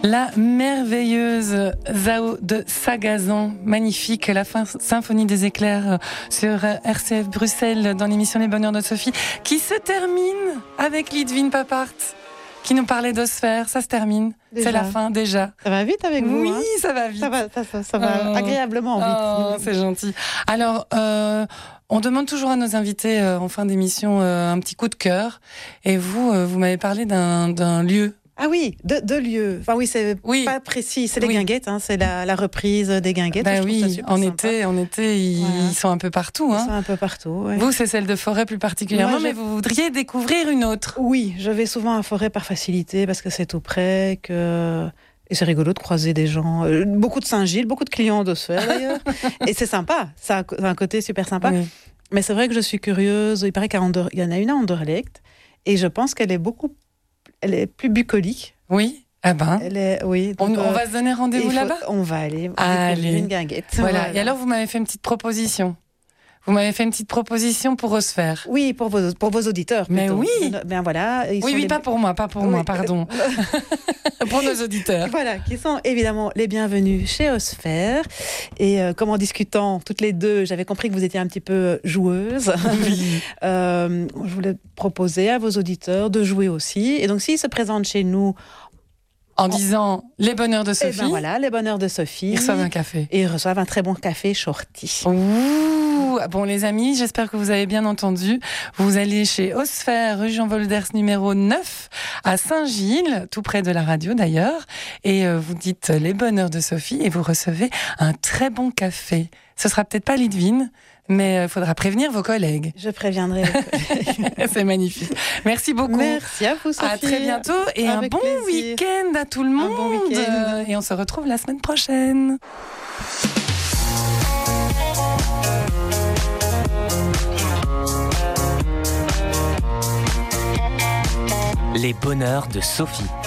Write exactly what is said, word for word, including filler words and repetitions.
La merveilleuse Zao de Sagazan, magnifique, la fin, symphonie des éclairs sur R C F Bruxelles dans l'émission Les Bonheurs de Sophie, qui se termine avec Lidwine Papart, qui nous parlait d'Osphère. Ça se termine, déjà. C'est la fin déjà. Ça va vite avec vous. Oui, hein ça va vite. Ça va, ça, ça, ça va oh. agréablement vite. Oh, c'est gentil. Alors, euh, on demande toujours à nos invités euh, en fin d'émission euh, un petit coup de cœur. Et vous, euh, vous m'avez parlé d'un, d'un lieu. Ah oui, deux de lieux. Enfin oui, c'est oui. pas précis. C'est les oui. Guinguettes, hein, c'est la, la reprise des Guinguettes. Ben je oui, trouve ça super en sympa. été, en été, ils, voilà. ils sont un peu partout. Hein. Ils sont un peu partout. Ouais. Vous, c'est celle de Forêt plus particulièrement, Moi, mais vous voudriez découvrir une autre. Oui, je vais souvent à Forêt par facilité parce que c'est tout près, que et c'est rigolo de croiser des gens. Euh, beaucoup de Saint-Gilles, beaucoup de clients d'Osphère d'ailleurs, et c'est sympa. Ça a un côté super sympa. Oui. Mais c'est vrai que je suis curieuse. Il paraît qu'il y en a une à Anderlecht, et je pense qu'elle est beaucoup, elle est plus bucolique. Oui. Ah ben, Elle est, oui, on, on va se donner rendez-vous faut, là-bas. On va aller. On Allez. Une guinguette. Voilà. voilà. Et alors, vous m'avez fait une petite proposition. Vous m'avez fait une petite proposition pour Osphère. Oui, pour vos, pour vos auditeurs. Mais plutôt. oui. Ben voilà. Ils oui, oui, les... pas pour moi, pas pour oui. moi, pardon. Pour nos auditeurs. Voilà, qui sont évidemment les bienvenus chez Osphère. Et euh, comme en discutant toutes les deux, j'avais compris que vous étiez un petit peu joueuse. Oui. euh, je voulais proposer à vos auditeurs de jouer aussi. Et donc, s'ils se présentent chez nous. En disant les bonheurs de Sophie. Et ben voilà, les bonheurs de Sophie. Ils reçoivent un café. Et ils reçoivent un très bon café shorty. Ouh. Bon, les amis, j'espère que vous avez bien entendu. Vous allez chez Osphère, rue Jean Volders, numéro neuf, à Saint-Gilles, tout près de la radio d'ailleurs. Et euh, vous dites les bonheurs de Sophie et vous recevez un très bon café. Ce sera peut-être pas Lidwine, mais il euh, faudra prévenir vos collègues. Je préviendrai les collègues. C'est magnifique. Merci beaucoup. Merci à vous, Sophie. À très bientôt et Avec un bon plaisir. week-end à tout le monde. Un bon week-end. Et on se retrouve la semaine prochaine. Les bonheurs de Sophie.